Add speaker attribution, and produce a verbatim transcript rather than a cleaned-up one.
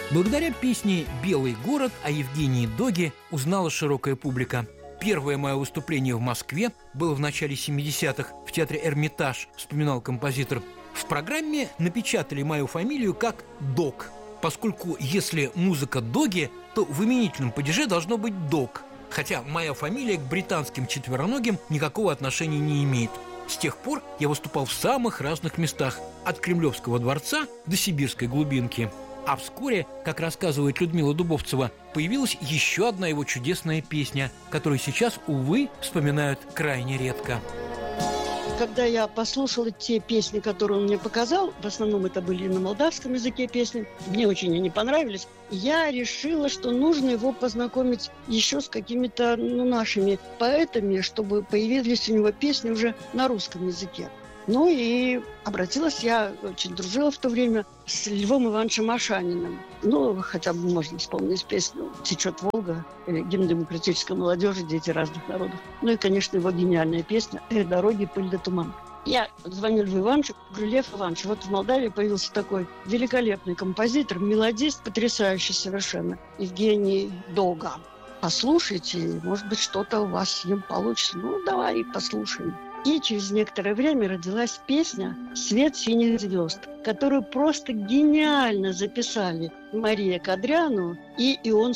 Speaker 1: Благодаря песне «Белый город» о Евгении Доге узнала широкая публика. Первое мое выступление в Москве было в начале семидесятых в театре «Эрмитаж», вспоминал композитор. В программе напечатали мою фамилию как Дог, поскольку если музыка Доги, то в именительном падеже должно быть Дог, хотя моя фамилия к британским четвероногим никакого отношения не имеет. С тех пор я выступал в самых разных местах, от Кремлевского дворца до сибирской глубинки. А вскоре, как рассказывает Людмила Дубовцева, появилась еще одна его чудесная песня, которую сейчас, увы, вспоминают крайне редко.
Speaker 2: Когда я послушала те песни, которые он мне показал, в основном это были на молдавском языке песни, мне очень они понравились, я решила, что нужно его познакомить еще с какими-то ну, нашими поэтами, чтобы появились у него песни уже на русском языке. Ну и обратилась я, очень дружила в то время, с Львом Ивановичем Ашаниным. Ну, хотя бы можно вспомнить песню «Течет Волга» или гимн демократической молодежи «Дети разных народов». Ну и, конечно, его гениальная песня «Эх, дороги, пыль да туман». Я звоню Льву Ивановичу, говорю: Лев Иванович, вот в Молдавии появился такой великолепный композитор, мелодист, потрясающий совершенно, Евгений Дога. Послушайте, может быть, что-то у вас с ним получится. Ну, давай послушаем. И через некоторое время родилась песня «Свет синих звезд», которую просто гениально записали Мария Кадряну и Ион